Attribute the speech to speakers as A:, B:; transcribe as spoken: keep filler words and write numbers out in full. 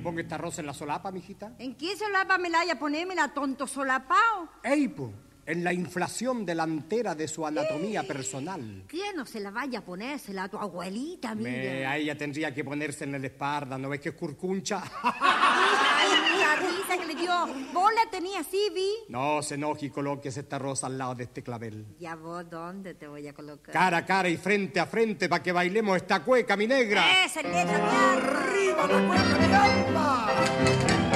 A: ponga esta rosa en la solapa, mijita?
B: ¿En qué solapa me la haya ponérmela, tonto solapao?
A: Ey, po, en la inflación delantera de su anatomía
B: ¡Eh!
A: personal.
B: ¿Quién no se la vaya a ponérsela a tu abuelita, mira?
A: Me, a ella tendría que ponerse en la espalda, ¿no ves que es curcuncha?
B: Ay, la risa que le dio. ¿Vos la tenías así, vi?
A: No se enoje y colóquese esta rosa al lado de este clavel.
B: ¿Ya vos dónde te voy a colocar?
A: Cara a cara y frente a frente para que bailemos esta cueca, mi negra.
B: ¡Esa, vieja,
A: ¡Arriba la cueca, mi alma!